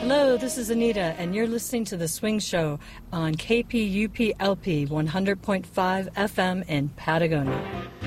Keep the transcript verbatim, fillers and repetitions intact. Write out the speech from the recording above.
Hello, this is Anita, and you're listening to The Swing Show on K P U P L P one hundred point five F M in Patagonia.